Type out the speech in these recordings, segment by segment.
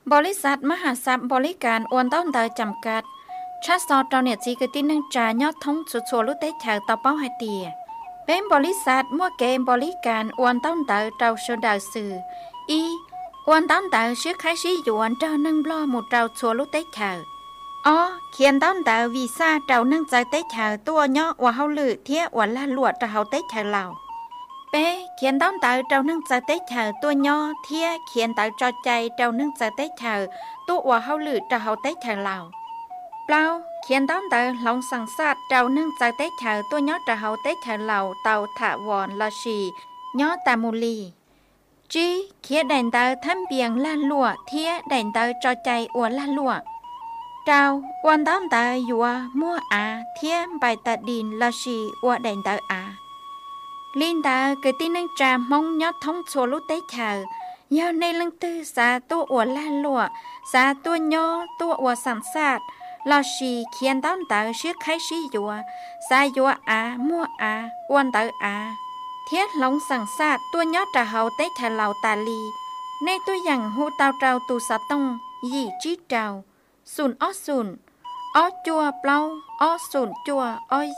บริษัทมหาทรัพย์บริการอวนต้นเตอจำกัดชัดซอตอนเนี่ยจีกตินึงจ่ายยอดทงชัวๆลุเตแถวต่อเป้าให้เตียเป็นบริษัทมั่วเกมบริการอวนต้นเตอเจ้าโซดาสื่ออีอวนต้นเตอชื่อใครชี้หยวนเจ้านั่งบล้อหมดเจ้าชัวลุเตแถวอ๋อเขียนต้นเตอวีซ่าเจ้านั่งใจเตแถวตัวย่อว่าเฮาลือเทียว่าละลวดเจ้าเฮาเตแถวเราเป้เขียนต้นเตอเจ้านั่งใจเตแถวตัวย่อเทียเขียนเตอจอใจเจ้านั่งใจเตแถวตัวว่าเฮาลือเจ้าเฮาเตแถวเราเปล่าเขียนต้นเตอลองสั่งซาดเจ้านั่งใจเตแถวตัวย่อเจ้าเฮาเตแถวเราเตาถาวรลาชีย่อตามูลีจีเขียนแดนเตอทำเบียงละลัวเทียแดนเตอจอใจอวนละลัวเจ้าวันต้นเตอยัวมั่วอาเทียมใบตาดินลาชีอวแดนเตออาลินเตอเกิดที่นั่งจามงยอดท้องโซลุเตแถวยาวในลังตื้อสาตัวอวละลัวสาตัวย่อตัวอวสังซาดลาชีเขียนต้นเตอชื่อใครชี้ยัวสายยัวอามั่วอาวันเตออาเทียหลงสังซาดตัวยอดจะเฮาเตแถวเหล่าตาลีในตัวอย่างหูเตาเจ้าตูสะตงยี่จี้เจ้าศูนย์อ้อศูนย์อ้อจัวเปล่าอ้อศูนย์จัวอ้อ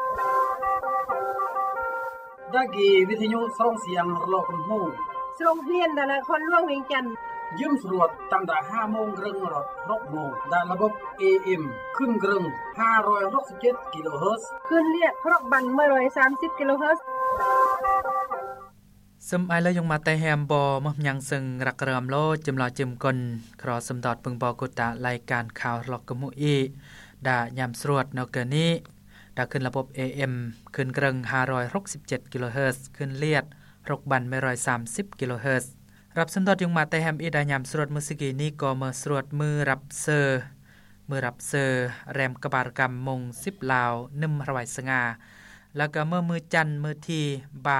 ดากีวิทยุส่งเสียงรอกหูโรงเรียนแต่ละคนร่วงเวียงจันทน์ยืมสรวจตั้งแต่5 โมงครึ่งรถ6 โมงได้ระบบ AM ขึ้นกรึง567กิโลเฮิรตซ์ขึ้นเรียกครบบัน130กิโลเฮิรตซ์ซึมไอแล้วยังมาแต่แฮมบอมยังซึงรักเริมโลจิมลอจิมกลครอสมดอดปึงบอกุตะรายการข่าวลอกกมุอีดายามสรวจนเกนี้ดาขึ้นระบบ AM ขึ้นกรึง567กิโลเฮิรตซ์ขึ้นเลียดรกบัน130กิโลเฮิรตซ์รับสมดอดยังมาแต่แฮมอีดายามสรวจมือสกีนี้ก็มือสรวจมือรับเซอร์แรมกบารกรรมมง10ลาว1รวายสงาแล้วก็มือจันมือทีบา